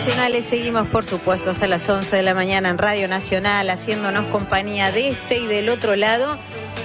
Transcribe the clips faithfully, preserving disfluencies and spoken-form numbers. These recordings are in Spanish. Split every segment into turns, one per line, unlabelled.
Nacionales seguimos, por supuesto, hasta las once de la mañana en Radio Nacional, haciéndonos compañía de este y del otro lado.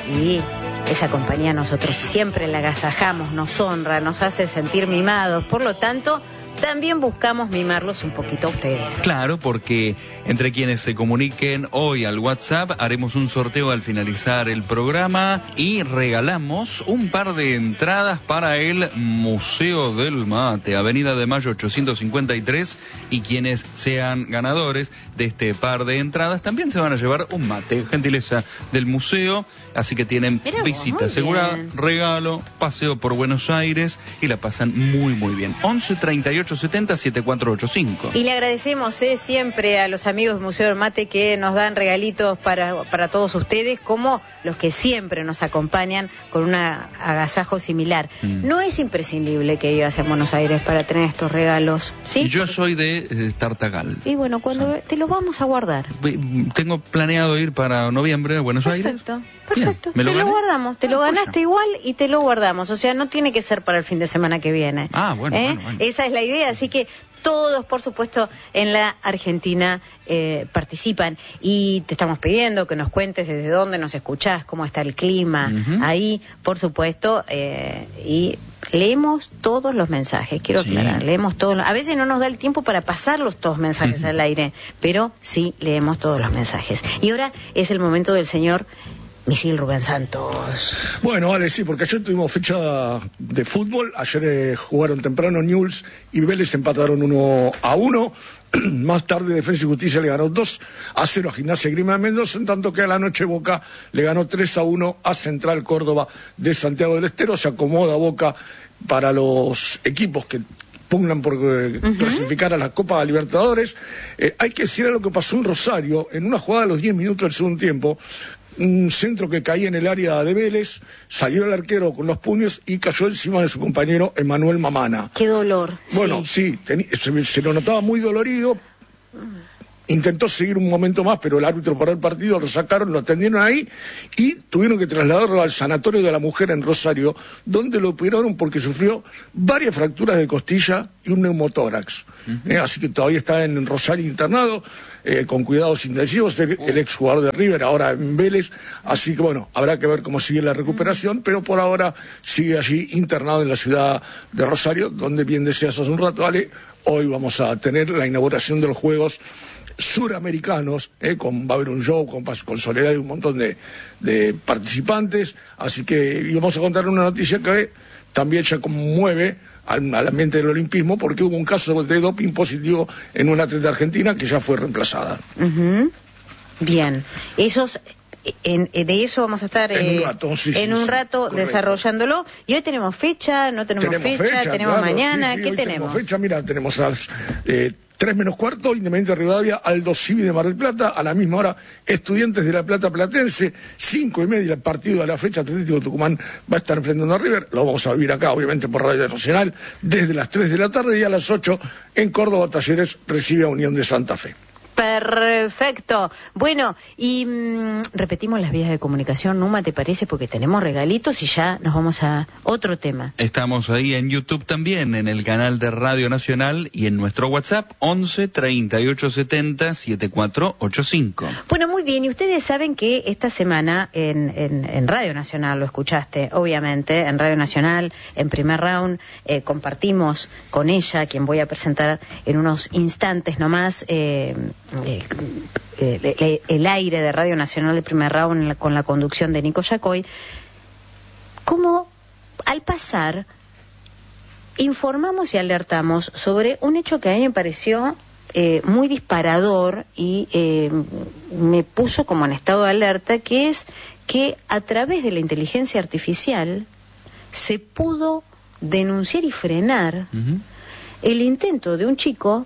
Y esa compañía nosotros siempre la agasajamos, nos honra, nos hace sentir mimados. Por lo tanto, también buscamos mimarlos un poquito a ustedes.
Claro, porque entre quienes se comuniquen hoy al WhatsApp haremos un sorteo al finalizar el programa y regalamos un par de entradas para el Museo del Mate, Avenida de Mayo ochocientos cincuenta y tres, y quienes sean ganadores de este par de entradas también se van a llevar un mate, gentileza del museo, así que tienen
Mirá vos,
visita
muy
asegurada,
bien.
regalo, paseo por Buenos Aires y la pasan muy muy bien. once treinta y ocho setenta setenta y cuatro ochenta y cinco.
Y le agradecemos eh, siempre a los amigos del Museo del Mate que nos dan regalitos para, para todos ustedes, como los que siempre nos acompañan con un agasajo similar. Mm. No es imprescindible que vivas en Buenos Aires para tener estos regalos, ¿sí?
Y yo soy de eh, Tartagal.
Y bueno, cuando sí. te lo vamos a guardar.
Tengo planeado ir para noviembre a Buenos
Perfecto.
Aires.
Perfecto,
¿Me lo
te
gané?
lo guardamos, te lo
ah,
ganaste
pues
igual y te lo guardamos, o sea, no tiene que ser para el fin de semana que viene.
Ah, bueno,
¿Eh?
bueno, bueno.
Esa es la idea, así que todos, por supuesto, en la Argentina eh, participan y te estamos pidiendo que nos cuentes desde dónde nos escuchás, cómo está el clima, uh-huh. ahí, por supuesto, eh, y leemos todos los mensajes, quiero
sí.
aclarar, leemos todos, a veces no nos da el tiempo para pasar los todos mensajes uh-huh. al aire, pero sí leemos todos los mensajes. Y ahora es el momento del señor Misil Rubén Santos.
Bueno, vale, sí, porque ayer tuvimos fecha de fútbol. Ayer eh, jugaron temprano Newell's y Vélez, empataron uno a uno. Más tarde Defensa y Justicia le ganó dos a cero a Gimnasia y Grima de Mendoza, en tanto que a la noche Boca le ganó tres a uno a Central Córdoba de Santiago del Estero. Se acomoda Boca para los equipos que pugnan por eh, uh-huh. clasificar a la Copa Libertadores. Eh, hay que decir lo que pasó en Rosario, en una jugada a los diez minutos del segundo tiempo. Un centro que caía en el área de Vélez, salió el arquero con los puños y cayó encima de su compañero Emanuel Mamana.
Qué dolor.
Bueno, sí, sí se, se lo notaba muy dolorido. Intentó seguir un momento más, pero el árbitro paró el partido, lo sacaron, lo atendieron ahí y tuvieron que trasladarlo al Sanatorio de la Mujer en Rosario, donde lo operaron porque sufrió varias fracturas de costilla y un neumotórax. Uh-huh. Eh, así que todavía está en Rosario internado, eh, con cuidados intensivos, el, el exjugador de River, ahora en Vélez. Así que bueno, habrá que ver cómo sigue la recuperación, uh-huh. pero por ahora sigue allí internado en la ciudad de Rosario, donde bien deseas hace un rato, Ale, hoy vamos a tener la inauguración de los Juegos Suramericanos, eh, con, va a haber un show con, con Soledad y un montón de, de participantes, así que y vamos a contar una noticia que también ya conmueve al, al ambiente del olimpismo, porque hubo un caso de doping positivo en una atleta argentina que ya fue reemplazada.
Uh-huh. Bien, esos... En, de eso vamos a estar
en
eh,
un rato, sí,
en
sí,
un rato
sí,
desarrollándolo. Y hoy tenemos fecha, no tenemos,
tenemos
fecha,
fecha,
tenemos
claro,
mañana,
sí, sí,
¿qué
hoy
tenemos?
tenemos fecha, mira, tenemos a las eh, tres menos cuarto, Independiente Rivadavia, Aldo Civi de Mar del Plata, a la misma hora Estudiantes de La Plata Platense, cinco y media el partido de la fecha, Atlético Tucumán va a estar enfrentando a River, lo vamos a vivir acá, obviamente por Radio Nacional, desde las tres de la tarde, y a las ocho en Córdoba Talleres recibe a Unión de Santa Fe.
Perfecto. Bueno, y mmm, repetimos las vías de comunicación, Numa, ¿te parece? Porque tenemos regalitos y ya nos vamos a otro tema.
Estamos ahí en YouTube también, en el canal de Radio Nacional y en nuestro WhatsApp once treinta y ocho setenta setenta y cuatro ochenta y cinco.
Bueno, muy bien, y ustedes saben que esta semana en, en, en Radio Nacional, lo escuchaste, obviamente, en Radio Nacional, en Primer Round, eh, compartimos con ella, quien voy a presentar en unos instantes nomás, eh, Eh, eh, el aire de Radio Nacional de Primer Round la, con la conducción de Nico Yacoy, como al pasar informamos y alertamos sobre un hecho que a mí me pareció eh, muy disparador y eh, me puso como en estado de alerta, que es que a través de la inteligencia artificial se pudo denunciar y frenar uh-huh. el intento de un chico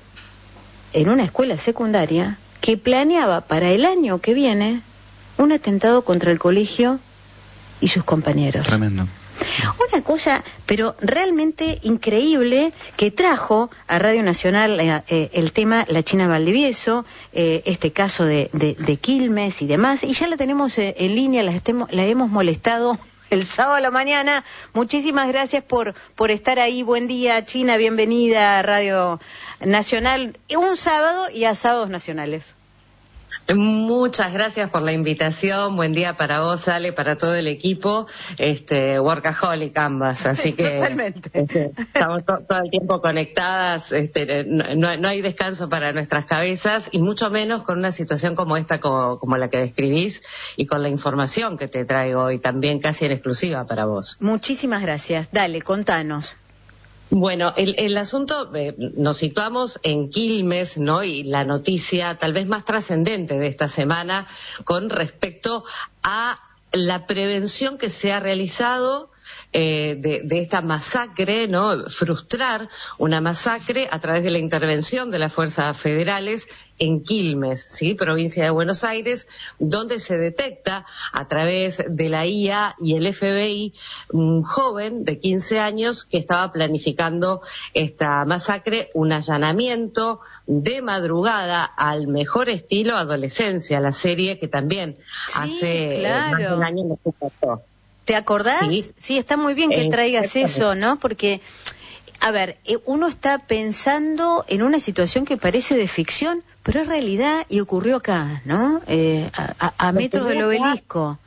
en una escuela secundaria que planeaba para el año que viene un atentado contra el colegio y sus compañeros.
Tremendo.
Una cosa, pero realmente increíble, que trajo a Radio Nacional eh, eh, el tema La China Valdivieso, eh, este caso de, de, de Quilmes y demás, y ya la tenemos eh, en línea, la, estemos, la hemos molestado el sábado a la mañana. Muchísimas gracias por, por estar ahí. Buen día, China, bienvenida a Radio Nacional. Un sábado y a Sábados Nacionales.
Muchas gracias por la invitación. Buen día para vos, Ale, para todo el equipo. Este, workaholic ambas, así que
totalmente.
Este, estamos to- todo el tiempo conectadas. Este, no, no hay descanso para nuestras cabezas y mucho menos con una situación como esta, como, como la que describís y con la información que te traigo hoy también casi en exclusiva para vos.
Muchísimas gracias. Dale, contanos.
Bueno, el, el asunto, eh, nos situamos en Quilmes, ¿no? Y la noticia tal vez más trascendente de esta semana con respecto a la prevención que se ha realizado eh, de, de esta masacre, ¿no? Frustrar una masacre a través de la intervención de las fuerzas federales en Quilmes, ¿sí? Provincia de Buenos Aires, donde se detecta a través de la I A y el F B I un joven de quince años que estaba planificando esta masacre, un allanamiento de madrugada al mejor estilo Adolescencia, la serie que también
Sí,
hace
claro.
más de un año nos pasó.
¿Te acordás?
Sí.
Sí, está muy bien que
Eh,
traigas eso, ¿no? Porque, a ver, eh, uno está pensando en una situación que parece de ficción, pero es realidad y ocurrió acá, ¿no? Eh, a, a- a metros del
Ocurrió acá.
obelisco.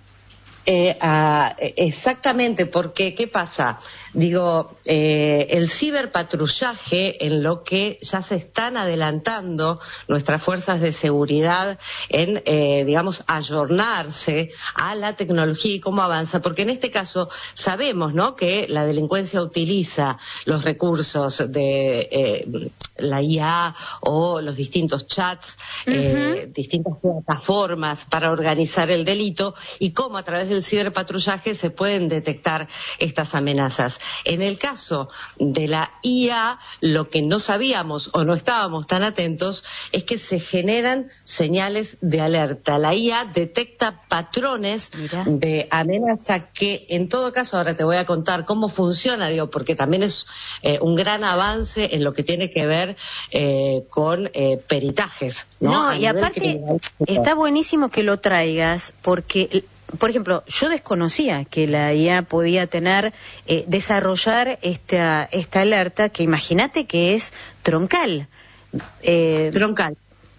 Eh, ah, exactamente, porque ¿qué pasa? Digo, eh, el ciberpatrullaje en lo que ya se están adelantando nuestras fuerzas de seguridad en, eh, digamos, ayornarse a la tecnología y cómo avanza, porque en este caso sabemos, ¿no?, que la delincuencia utiliza los recursos de eh, la I A o los distintos chats, eh, distintas plataformas para organizar el delito y cómo a través del ciberpatrullaje se pueden detectar estas amenazas. En el caso de la I A, lo que no sabíamos o no estábamos tan atentos es que se generan señales de alerta. La I A detecta patrones
Mira.
de amenaza que, en todo caso, ahora te voy a contar cómo funciona, digo, porque también es eh, un gran avance en lo que tiene que ver eh, con eh, peritajes, ¿no?
No,
A
y
nivel
aparte
criminalístico.
está buenísimo que lo traigas porque, por ejemplo, yo desconocía que la I A podía tener, eh, desarrollar esta, esta alerta que imagínate que es troncal. Eh,
Troncal.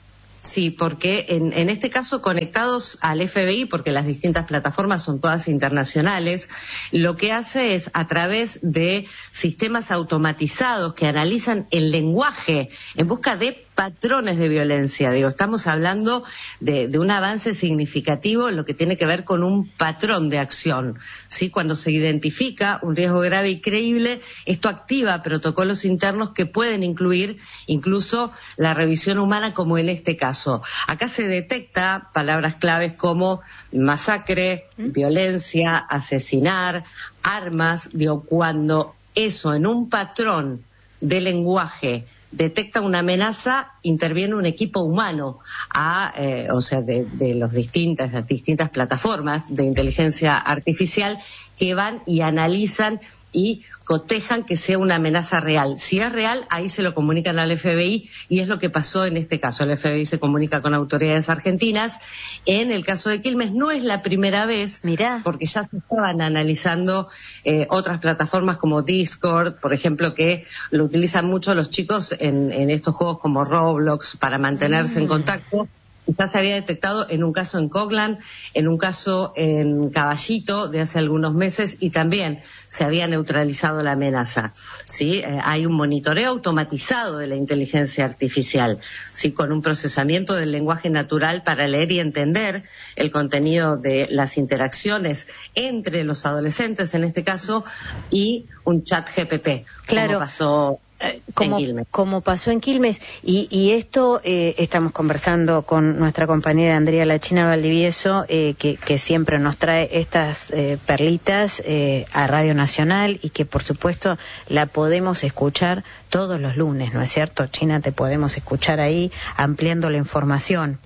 Sí, porque en, en este caso conectados al F B I, porque las distintas plataformas son todas internacionales, lo que hace es a través de sistemas automatizados que analizan el lenguaje en busca de patrones de violencia. Digo, estamos hablando de, de un avance significativo en lo que tiene que ver con un patrón de acción, ¿sí? Cuando se identifica un riesgo grave y creíble, esto activa protocolos internos que pueden incluir incluso la revisión humana, como en este caso. Acá se detecta palabras claves como masacre, ¿Mm? violencia, asesinar, armas. Digo, cuando eso en un patrón de lenguaje detecta una amenaza, interviene un equipo humano, a, eh, o sea, de, de los distintas, las distintas plataformas de inteligencia artificial que van y analizan y cotejan que sea una amenaza real. Si es real, ahí se lo comunican al F B I y es lo que pasó en este caso. El F B I se comunica con autoridades argentinas. En el caso de Quilmes no es la primera vez,
Mirá.
porque ya se estaban analizando eh, otras plataformas como Discord, por ejemplo, que lo utilizan mucho los chicos en, en estos juegos como Roblox para mantenerse mm. en contacto. Ya se había detectado en un caso en Coglan, en un caso en Caballito de hace algunos meses y también se había neutralizado la amenaza. ¿Sí? Eh, hay un monitoreo automatizado de la inteligencia artificial, ¿sí? Con un procesamiento del lenguaje natural para leer y entender el contenido de las interacciones entre los adolescentes, en este caso, y un chat G P T,
claro.
como pasó
Como, como pasó en Quilmes. Y, y esto, eh, estamos conversando con nuestra compañera Andrea La China Valdivieso, eh, que, que siempre nos trae estas eh, perlitas eh, a Radio Nacional y que por supuesto la podemos escuchar todos los lunes, ¿no es cierto, China? Te podemos escuchar ahí ampliando la información.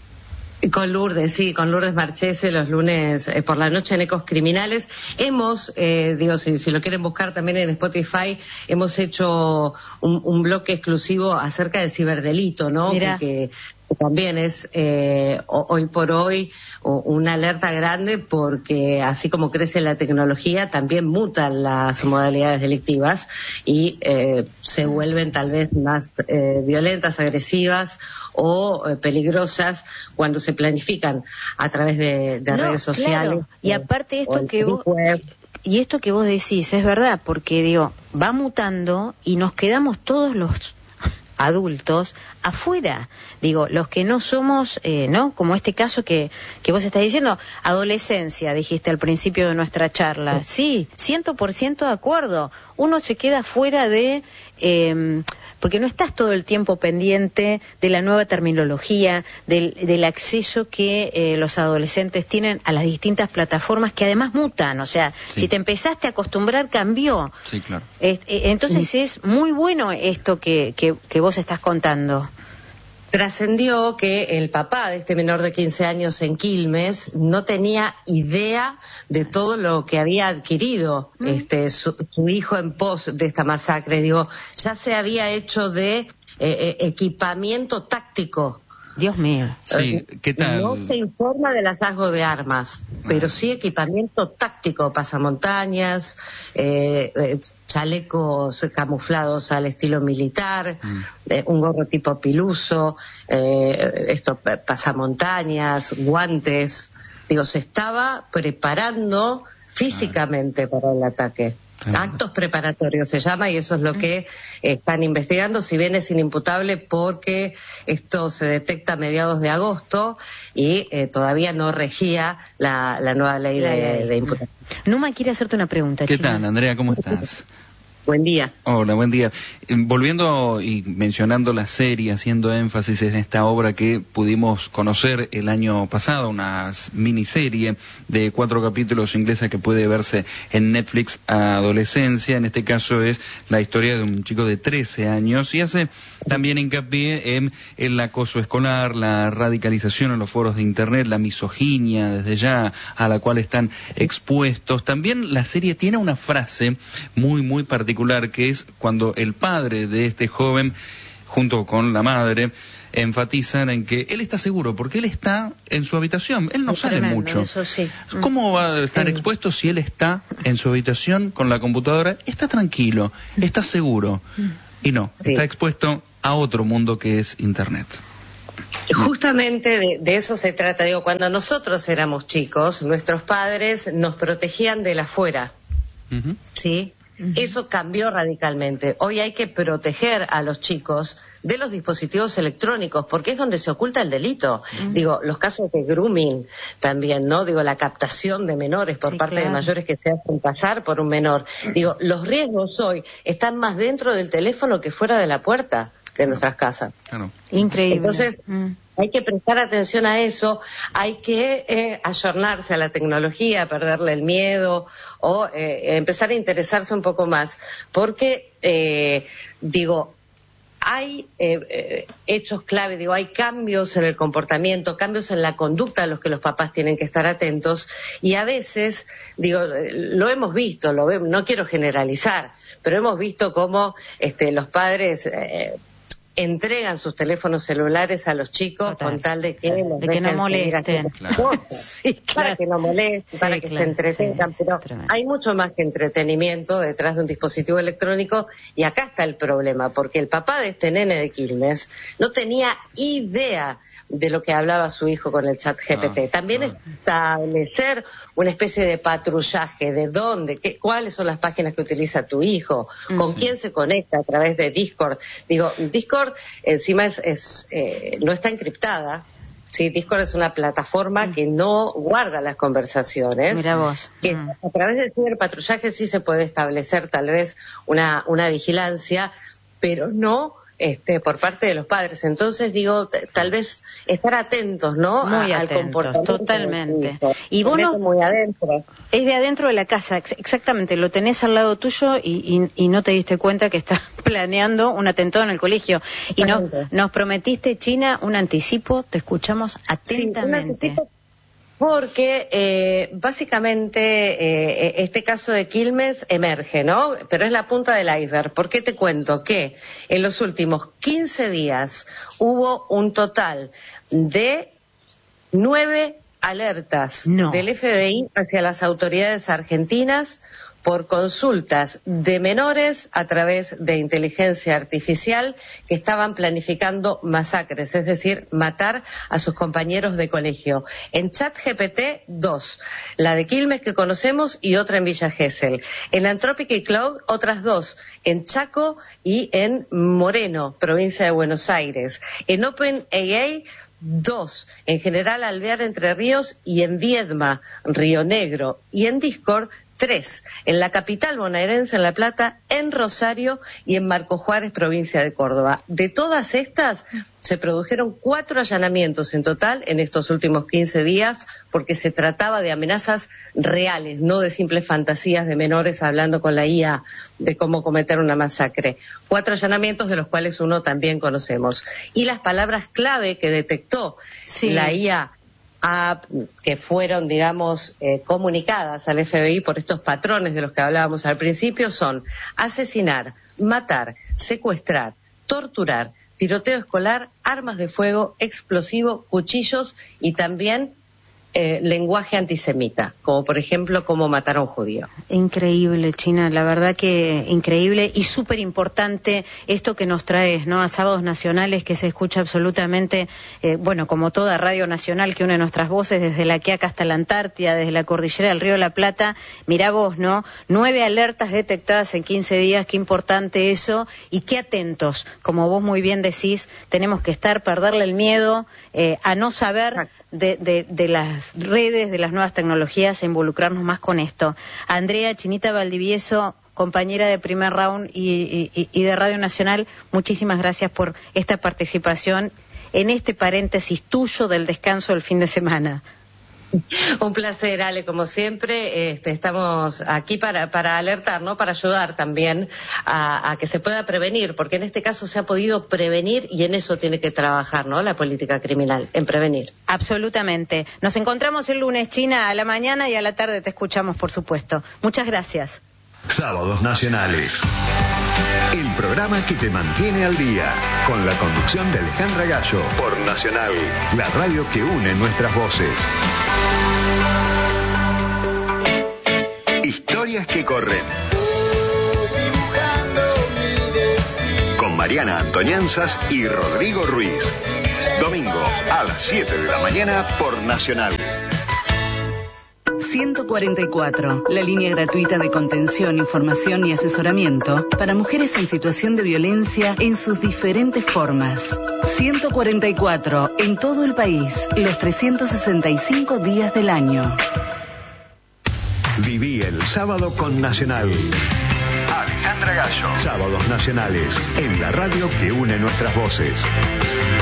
Con Lourdes, sí, con Lourdes Marchese los lunes eh, por la noche en Ecos Criminales. Hemos, eh, digo, si, si lo quieren buscar también en Spotify, hemos hecho un, un bloque exclusivo acerca del ciberdelito, ¿no?
Mira.
Que, también es eh, hoy por hoy una alerta grande, porque así como crece la tecnología, también mutan las modalidades delictivas y eh, se vuelven tal vez más eh, violentas, agresivas o eh, peligrosas cuando se planifican a través de, de
no,
redes sociales.
Claro. Y aparte esto que vos...
web.
Y esto que vos decís es verdad, porque digo, va mutando y nos quedamos todos los adultos afuera, digo, los que no somos, eh, ¿no? Como este caso que, que vos estás diciendo, adolescencia, dijiste al principio de nuestra charla. Sí, ciento por ciento de acuerdo. Uno se queda fuera de... Eh, porque no estás todo el tiempo pendiente de la nueva terminología, del, del acceso que eh, los adolescentes tienen a las distintas plataformas que además mutan. O sea, sí. Si te empezaste a acostumbrar, cambió.
Sí, claro.
Eh, eh, entonces sí. Es muy bueno esto que, que, que vos estás contando.
Trascendió que el papá de este menor de quince años en Quilmes no tenía idea de todo lo que había adquirido mm. este su, su hijo en pos de esta masacre. Digo, ya se había hecho de eh, eh, equipamiento táctico.
Dios mío.
Sí, ¿qué tal?
No se informa del hallazgo de armas, ah. pero sí equipamiento táctico, pasamontañas, eh, eh, chalecos camuflados al estilo militar, mm. eh, un gorro tipo piluso, eh, esto, pasamontañas, guantes. Digo, se estaba preparando físicamente ah. para el ataque. Actos preparatorios se llama, y eso es lo que están investigando, si bien es inimputable porque esto se detecta a mediados de agosto y eh, todavía no regía la, la nueva ley de, de imputación.
Numa quiere hacerte una pregunta.
¿Qué
China.
tal, Andrea? ¿Cómo estás?
Buen día.
Hola, buen día. Volviendo y mencionando la serie, haciendo énfasis en esta obra que pudimos conocer el año pasado, una miniserie de cuatro capítulos inglesa que puede verse en Netflix, a adolescencia. En este caso es la historia de un chico de trece años y hace también hincapié en el acoso escolar, la radicalización en los foros de Internet, la misoginia desde ya a la cual están expuestos. También la serie tiene una frase muy, muy particular, que es cuando el padre de este joven, junto con la madre, enfatizan en que él está seguro, porque él está en su habitación, él no es sale tremendo, mucho.
Eso sí.
¿Cómo va a estar sí. expuesto si él está en su habitación con la computadora? Está tranquilo, está seguro. Y no, sí. está expuesto a otro mundo que es Internet.
Justamente de, de eso se trata. Digo, cuando nosotros éramos chicos, nuestros padres nos protegían del afuera. Uh-huh. ¿Sí? Uh-huh. Eso cambió radicalmente. Hoy hay que proteger a los chicos de los dispositivos electrónicos, porque es donde se oculta el delito. Uh-huh. Digo, los casos de grooming también, ¿no? Digo, la captación de menores por sí, parte claro. de mayores que se hacen pasar por un menor. Digo, los riesgos hoy están más dentro del teléfono que fuera de la puerta de nuestras casas.
Claro.
Increíble.
Entonces, mm. hay que prestar atención a eso, hay que eh, ayornarse a la tecnología, perderle el miedo o eh, empezar a interesarse un poco más, porque, eh, digo, hay eh, eh, hechos clave, digo, hay cambios en el comportamiento, cambios en la conducta a los que los papás tienen que estar atentos, y a veces, digo, lo hemos visto, lo vemos, no quiero generalizar, pero hemos visto cómo este, los padres eh, entregan sus teléfonos celulares a los chicos Total. con tal de que,
los de que no molesten,
claro. sí, claro. para que no molesten, sí, para que claro. se entretengan, sí, pero tremendo. Hay mucho más que entretenimiento detrás de un dispositivo electrónico, y acá está el problema, porque el papá de este nene de Quilmes no tenía idea de lo que hablaba su hijo con el chat G P T. Ah, También ah. establecer una especie de patrullaje de dónde, qué, cuáles son las páginas que utiliza tu hijo, mm, con sí. quién se conecta a través de Discord. Digo, Discord encima es, es eh, no está encriptada. Sí, Discord es una plataforma mm. que no guarda las conversaciones.
Mira vos.
Que mm. a través del ciberpatrullaje sí se puede establecer tal vez una, una vigilancia, pero no Este, por parte de los padres. Entonces digo, t- tal vez estar atentos, ¿no?
Muy
a,
atentos,
al comportamiento
totalmente. Y
vos
no,
muy adentro.
Es de adentro de la casa, ex- exactamente, lo tenés al lado tuyo y, y, y no te diste cuenta que estás planeando un atentado en el colegio. Y no, nos prometiste, China, un anticipo, te escuchamos atentamente.
Sí, un anticipo Porque eh, básicamente eh, este caso de Quilmes emerge, ¿no? Pero es la punta del iceberg. ¿Por qué te cuento? Que en los últimos quince días hubo un total de nueve alertas
no.
del F B I hacia las autoridades argentinas por consultas de menores a través de inteligencia artificial que estaban planificando masacres, es decir, matar a sus compañeros de colegio. En ChatGPT, dos. La de Quilmes que conocemos y otra en Villa Gesell. En Anthropic y Cloud, otras dos. En Chaco y en Moreno, provincia de Buenos Aires. En OpenAI, dos. En General Alvear, Entre Ríos y en Viedma, Río Negro. Y en Discord, tres, en la capital bonaerense, en La Plata, en Rosario y en Marco Juárez, provincia de Córdoba. De todas estas, se produjeron cuatro allanamientos en total en estos últimos quince días, porque se trataba de amenazas reales, no de simples fantasías de menores hablando con la I A de cómo cometer una masacre. Cuatro allanamientos, de los cuales uno también conocemos. Y las palabras clave que detectó sí. la I A, A, que fueron, digamos, eh, comunicadas al F B I por estos patrones de los que hablábamos al principio, son asesinar, matar, secuestrar, torturar, tiroteo escolar, armas de fuego, explosivo, cuchillos y también eh, lenguaje antisemita, como por ejemplo cómo matar a un judío.
Increíble, China, la verdad que increíble y súper importante esto que nos traes, ¿no? A Sábados Nacionales, que se escucha absolutamente, eh, bueno, como toda radio nacional que une nuestras voces desde la Quiaca hasta la Antártida, desde la cordillera del Río de la Plata. Mirá vos, ¿no? Nueve alertas detectadas en quince días, qué importante eso y qué atentos, como vos muy bien decís, tenemos que estar, perderle el miedo eh, a no saber de, de, de las redes, de las nuevas tecnologías, e involucrarnos más con esto. Andrea Chinita Valdivieso, compañera de Primer Round y, y, y de Radio Nacional, muchísimas gracias por esta participación en este paréntesis tuyo del descanso del fin de semana.
Un placer, Ale, como siempre. Este, estamos aquí para, para alertar, ¿no? Para ayudar también a, a que se pueda prevenir, porque en este caso se ha podido prevenir y en eso tiene que trabajar, ¿no? La política criminal, en prevenir.
Absolutamente. Nos encontramos el lunes, China, a la mañana y a la tarde te escuchamos, por supuesto. Muchas gracias.
Sábados Nacionales. El programa que te mantiene al día, con la conducción de Alejandra Gallo, por Nacional, la radio que une nuestras voces. Historias que corren. Con Mariana Antoñanzas y Rodrigo Ruiz. Domingo a las siete de la mañana por Nacional.
ciento cuarenta y cuatro, la línea gratuita de contención, información y asesoramiento para mujeres en situación de violencia en sus diferentes formas. ciento cuarenta y cuatro, en todo el país, los trescientos sesenta y cinco días del año.
Viví el sábado con Nacional. Alejandra Gallo. Sábados Nacionales, en la radio que une nuestras voces.